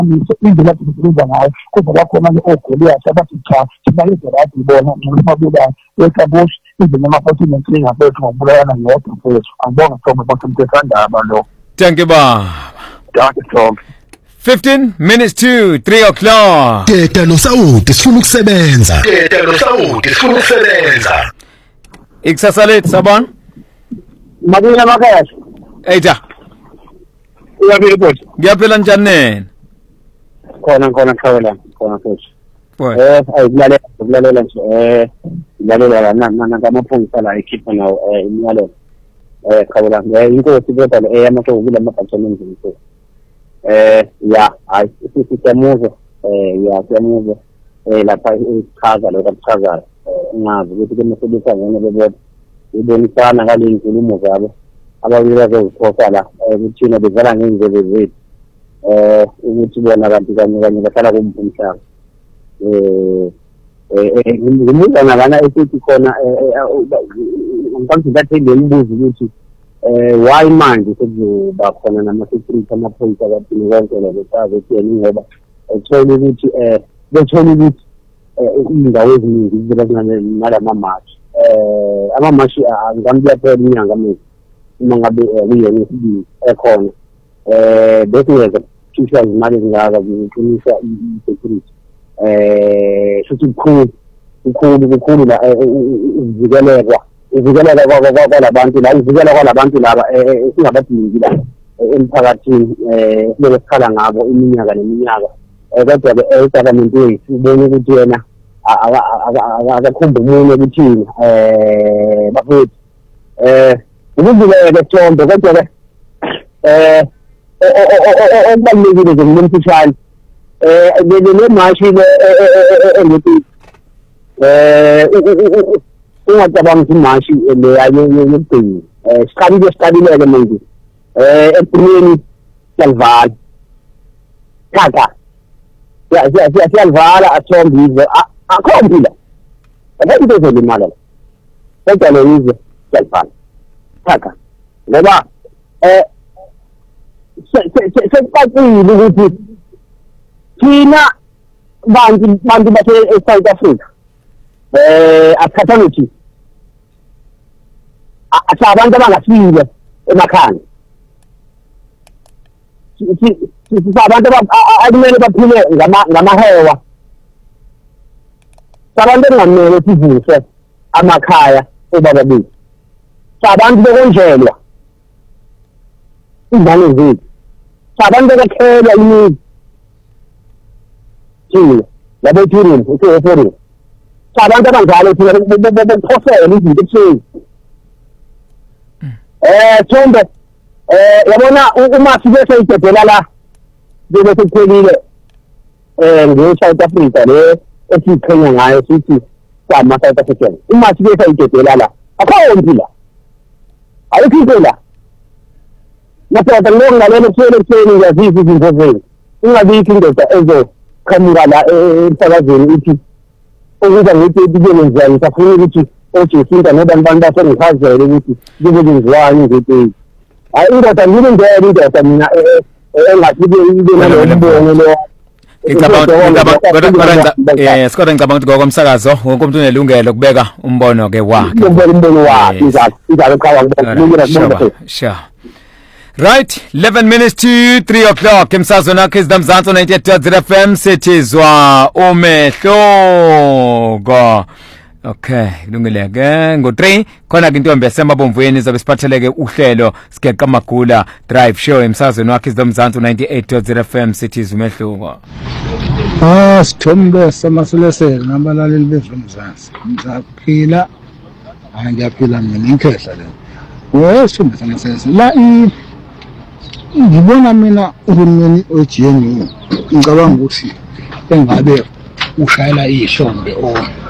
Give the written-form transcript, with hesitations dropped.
indlela yokusebenza ngayo kodwa bakhona ogoliath abathi cha sibalezela athi bona noma beba esabush indlela ama-14 inkinga bethu ngokubulalana ngedwa mfethu angibonga Thombe bonke umthethwandaba lo. Thank you baba. Thank you Thombe. 15 minutes to 3 o'clock. Teta noSawuti sifuna ukusebenza. Ikusasa lethu sabona. Makina makashi. Eja. Uyaphila futhi. Ngiyaphila njani nene? Khona khawela khona futhi. Ayikulalela nje ilalela ngamaphungisa la ekhipha nawo imiyalelo. Khawela inkosi kodwa le eyamaqo kula mabhathana endlini futhi. Ya hayi siyamuzwa siyamuzwa lapha ichaza lo kachaza ngazi ukuthi kumesebenza ngene bebona ibonisana ngale inkulumo zabo ababili bazozikhosa la ukuthina bevala ngezindebe zethu ukuthi bona kanti kanye bahlala kumhlaba ngimuza nabana esithi khona ngicabanga ukuthi ngemibuzo ukuthi why manje sekuzoba khona nama-security amaphoyisa abaphile konke lokho sazi ukuthi ngoba ethola ukuthi bethola ukuthi indawo eziningi zibe nalama-mashi ama-mashi angikamphiyaphela inyanga mina uma ngabe kuyena esibili ekhona bese ngeza kukhishwa izimali ezingaka ziqinisa i-security shuthi kukhulu la uvikeleka kwalabantu la uvikela kwalabantu laba singabadingi la emphakathini sibe sikhala ngabo iminyaka neminyaka kodwa-ke government wethu ubone ukuthi yena akakhomba umunye ukuthini bafethu ukuvikeleka Thombe kodwa-ke okubalulekile nje ngomfishane le mashi engithi ungacabanga ukuthi imashi le yokugcina siqalileke manje ekugcineni siyalivala kaka siyalivala athombe izwe akho mpila akho into ezolimala kodwa le izwe siyalivala kaka ngoba sekucacile ukuthi thina bantu base-South Africa asithathanga ukuthi abantu abangasile emakhaya abantu akumele baphile ngamahewa sabantu engamele sivuse amakhaya obaba bethu sabantu bekonjelwa izingane zethu sabantu bekhelwa imizi thina labethurini usehoforini sabantu abanjalo thina bephosela izinto ebusuku Thombe yabona uma sike sayidedela la bese kuphelile nge-South Africa le esiqhenya ngayo sithi sama South African uma sike sayidedela la akho mpila ayikho la naphela ngongalelo kusele ngiyazisa izinto zenu ingabikho indoda ezoqhamuka la emsakazweni ithi ukuza ngithi kuyenziwa ngifuna ukuthi oJesinta nabantu basengichazele ukuthi kubenziwani ngethi hayi indoda ngilindele indoda mina engathi ibe nalombono lo Sikode ngicabanga ukuthi ngokomsakazo wonke umuntu unelungelo kubeka umbono ke wakhe. Umbono wakhe izalo qhawa ngibona. Sure. Right, 11 minutes to 3 o'clock. Emsazweni akhe izdamzanso 98.0 FM sethizwa umehlo. Okay, kulungileke ngo3 khona ke intombi yasemabomvweni izabe siphatheleke uhlelo sigeqa magula drive show emsazweni wakhe izdamzanso 98.0 FM sethizwa umehluko. Sithombe samaselesele nabalaleli bevumzansi ngizaphila ngiyaphila mina inkhehla le sithombe samaselesele la ngibona mina uhulumeni oGNU ngicabanga ukuthi engabe ushayela ihlombe